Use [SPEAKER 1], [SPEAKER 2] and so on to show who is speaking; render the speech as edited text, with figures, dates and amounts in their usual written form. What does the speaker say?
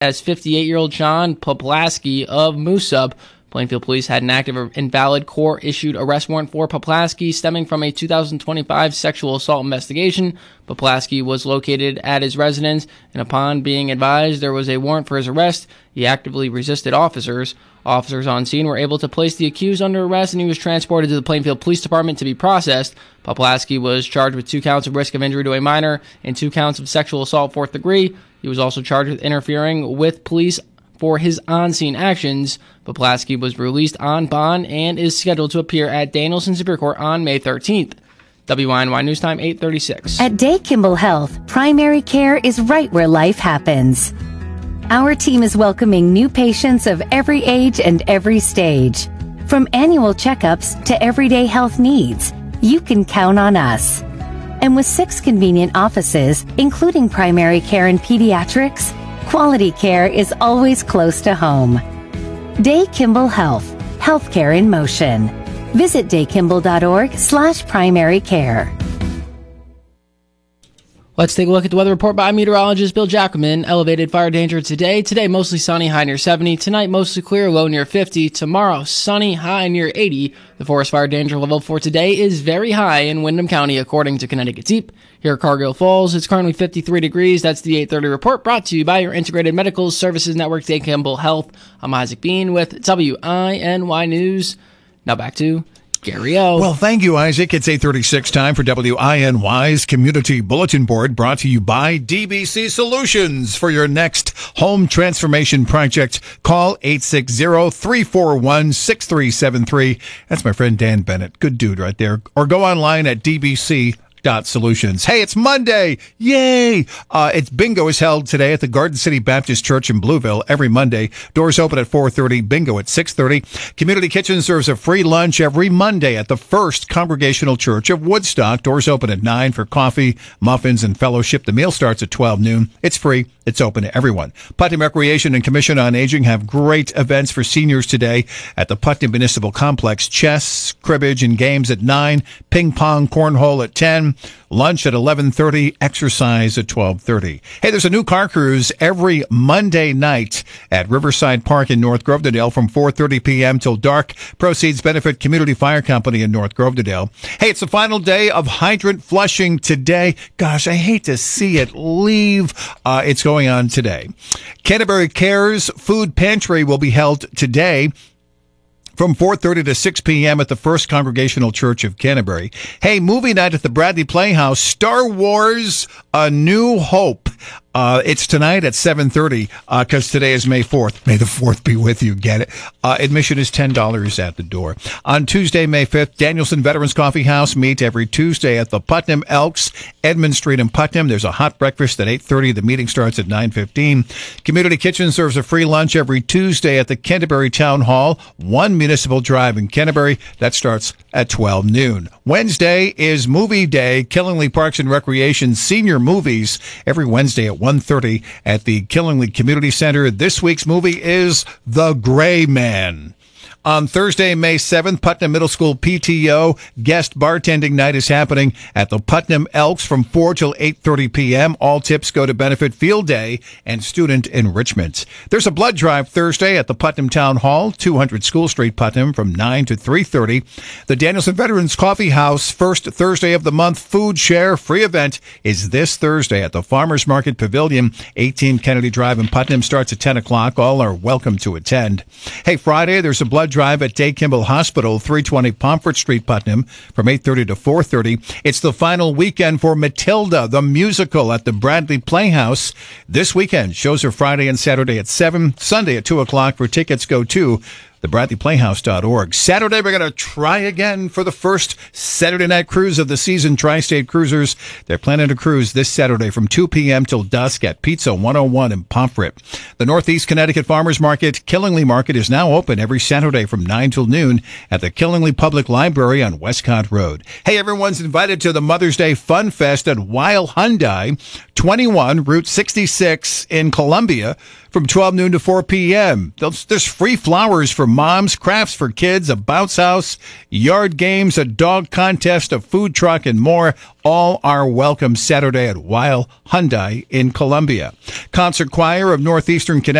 [SPEAKER 1] as 58-year-old Sean Poplaski of Moosub. Plainfield Police had an active or invalid court-issued arrest warrant for Poplaski stemming from a 2025 sexual assault investigation. Poplaski was located at his residence, and upon being advised there was a warrant for his arrest, he actively resisted officers. Officers on scene were able to place the accused under arrest, and he was transported to the Plainfield Police Department to be processed. Poplaski was charged with 2 counts of risk of injury to a minor and 2 counts of sexual assault 4th degree. He was also charged with interfering with police for his on-scene actions. Poplaski was released on bond and is scheduled to appear at Danielson Superior Court on May 13th. WINY News Time, 8:36.
[SPEAKER 2] At Day Kimball Health, primary care is right where life happens. Our team is welcoming new patients of every age and every stage. From annual checkups to everyday health needs, you can count on us. And with 6 convenient offices, including primary care and pediatrics, quality care is always close to home. Day Kimball Health, healthcare in motion. Visit daykimball.org/primary care.
[SPEAKER 1] Let's take a look at the weather report by meteorologist Bill Jackman. Elevated fire danger today. Today, mostly sunny, high near 70. Tonight, mostly clear, low near 50. Tomorrow, sunny, high near 80. The forest fire danger level for today is very high in Windham County, according to Connecticut Deep. Here at Cargill Falls, it's currently 53 degrees. That's the 8:30 report, brought to you by your Integrated Medical Services Network, Day Kimball Health. I'm Isaac Bean with WINY News. Now back to Gary O.
[SPEAKER 3] Well, thank you, Isaac. It's 8:36 time for WINY's Community Bulletin Board, brought to you by DBC Solutions. For your next home transformation project, call 860-341-6373. That's my friend Dan Bennett. Good dude right there. Or go online at dbc.solutions. Hey, it's Monday. Yay. It's bingo is held today at the Garden City Baptist Church in Blueville every Monday. Doors open at 4:30, bingo at 6:30. Community Kitchen serves a free lunch every Monday at the First Congregational Church of Woodstock. Doors open at 9 for coffee, muffins, and fellowship. The meal starts at 12 noon. It's free. It's open to everyone. Putnam Recreation and Commission on Aging have great events for seniors today at the Putnam Municipal Complex. Chess, cribbage, and games at 9. Ping pong, cornhole at 10. Lunch at 11:30. Exercise at 12:30. Hey, there's a new car cruise every Monday night at Riverside Park in North Grovedale from 4:30 p.m. till dark. Proceeds benefit Community Fire Company in North Grovedale. Hey, it's the final day of hydrant flushing today. Gosh, I hate to see it leave. It's going on today. Canterbury Cares Food Pantry will be held today from 4:30 to 6 p.m. at the First Congregational Church of Canterbury. Hey, movie night at the Bradley Playhouse, Star Wars: A New Hope. It's tonight at 7:30, because today is May 4th. May the 4th be with you. Get it? Admission is $10 at the door. On Tuesday, May 5th, Danielson Veterans Coffee House meet every Tuesday at the Putnam Elks, Edmund Street in Putnam. There's a hot breakfast at 8:30. The meeting starts at 9:15. Community Kitchen serves a free lunch every Tuesday at the Canterbury Town Hall, 1 Municipal Drive in Canterbury. That starts at 12 noon. Wednesday is Movie Day, Killingly Parks and Recreation Senior Movies, every Wednesday at 1:30 at the Killingly Community Center. This week's movie is The Gray Man. On Thursday, May 7th, Putnam Middle School PTO guest bartending night is happening at the Putnam Elks from 4 till 8:30 p.m. All tips go to benefit Field Day and student enrichment. There's a blood drive Thursday at the Putnam Town Hall, 200 School Street, Putnam, from 9 to 3:30. The Danielson Veterans Coffee House first Thursday of the month food share free event is this Thursday at the Farmers Market Pavilion, 18 Kennedy Drive in Putnam. Starts at 10 o'clock. All are welcome to attend. Hey, Friday, there's a blood drive at Day Kimball Hospital, 320 Pomfret Street, Putnam, from 8:30 to 4:30. It's the final weekend for Matilda, the musical, at the Bradley Playhouse. This weekend, shows are Friday and Saturday at 7, Sunday at 2 o'clock. For tickets, go to thebradleyplayhouse.org. Saturday, we're going to try again for the first Saturday night cruise of the season. Tri-State Cruisers, they're planning to cruise this Saturday from 2 p.m. till dusk at Pizza 101 in Pomfret. The Northeast Connecticut Farmers Market, Killingly Market, is now open every Saturday from 9 till noon at the Killingly Public Library on Westcott Road. Hey, everyone's invited to the Mother's Day Fun Fest at Weil Hyundai, 21 Route 66 in Columbia. from 12 noon to 4 p.m. There's free flowers for moms, crafts for kids, a bounce house, yard games, a dog contest, a food truck, and more. All are welcome Saturday at Weil Hyundai in Columbia. Concert Choir of Northeastern Connecticut